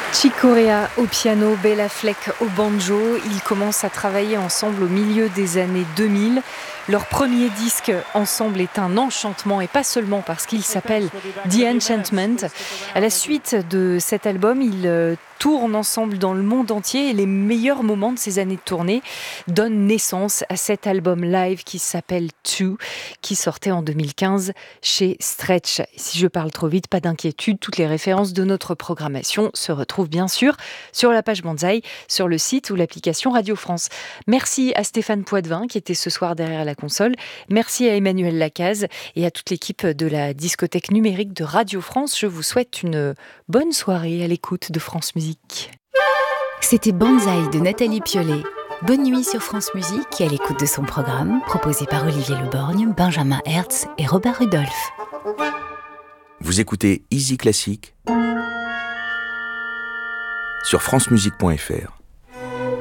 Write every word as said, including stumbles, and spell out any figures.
Chick Corea au piano, Bela Fleck au banjo. Ils commencent à travailler ensemble au milieu des années deux mille. Leur premier disque ensemble est un enchantement, et pas seulement parce qu'il s'appelle The Enchantment. À la suite de cet album, ils tournent ensemble dans le monde entier, et les meilleurs moments de ces années de tournée donnent naissance à cet album live qui s'appelle Two, qui sortait en deux mille quinze chez Stretch. Si je parle trop vite, pas d'inquiétude, toutes les références de notre programmation se retrouvent bien sûr sur la page Banzai, sur le site ou l'application Radio France. Merci à Stéphane Poitvin qui était ce soir derrière la console. Merci à Emmanuel Lacaze et à toute l'équipe de la discothèque numérique de Radio France. Je vous souhaite une bonne soirée à l'écoute de France Musique. C'était Banzai de Nathalie Piollet. Bonne nuit sur France Musique et à l'écoute de son programme proposé par Olivier Leborgne, Benjamin Hertz et Robert Rudolph. Vous écoutez Easy Classique sur francemusique point f r.